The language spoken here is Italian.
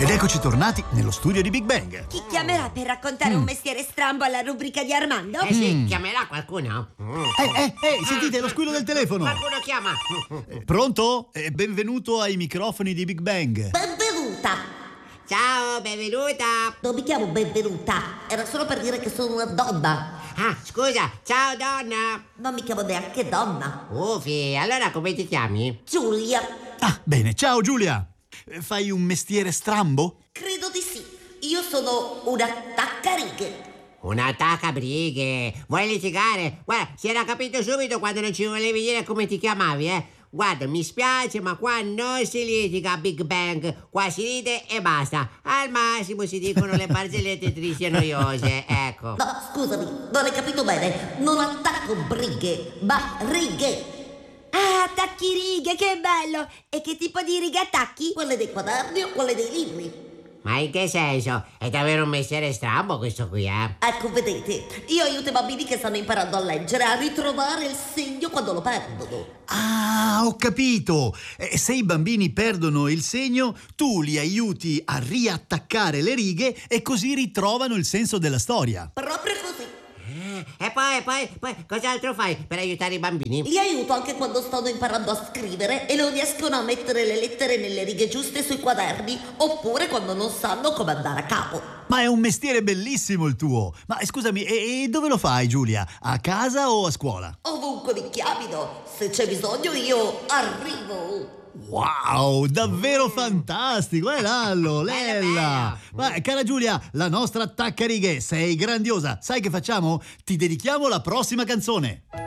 Ed eccoci tornati nello studio di Big Bang. Chi chiamerà per raccontare un mestiere strambo alla rubrica di Armando? Sì, chiamerà qualcuno? Sentite lo squillo del telefono. Qualcuno chiama. Pronto? Benvenuto ai microfoni di Big Bang. Benvenuta! Ciao, benvenuta. Non mi chiamo benvenuta, era solo per dire che sono una donna. Ah, scusa, ciao donna. Non mi chiamo neanche donna. Uffi, allora come ti chiami? Giulia. Ah, bene. Ciao Giulia. Fai un mestiere strambo? Credo di sì. Io sono una attaccarighe. Un attaccabrighe. Vuoi litigare? Guarda, si era capito subito quando non ci volevi dire come ti chiamavi, eh. Guarda, mi spiace, ma qua non si litiga a Big Bang. Qua si ride e basta. Al massimo si dicono le barzellette tristi e noiose, ecco. No, scusami, non hai capito bene. Non attacco brighe, ma righe. Ah, attacchi righe, che bello! E che tipo di righe attacchi? Quelle dei quaderni o quelle dei libri. Ma in che senso? È davvero un mestiere strambo questo qui, eh? Ecco, vedete, io aiuto i bambini che stanno imparando a leggere a ritrovare il segno quando lo perdono. Ah, ho capito. Se i bambini perdono il segno, tu li aiuti a riattaccare le righe e così ritrovano il senso della storia. Proprio così. E poi, cos'altro fai per aiutare i bambini? Li aiuto anche quando stanno imparando a scrivere e non riescono a mettere le lettere nelle righe giuste sui quaderni, oppure quando non sanno come andare a capo. Ma è un mestiere bellissimo il tuo. Ma scusami, e dove lo fai, Giulia? A casa o a scuola? Ovunque mi chiamino, se c'è bisogno io arrivo. Wow, davvero fantastico, Lallo, Lella. Bello. Ma cara Giulia, la nostra attaccarighe, sei grandiosa. Sai che facciamo? Ti dedichiamo la prossima canzone.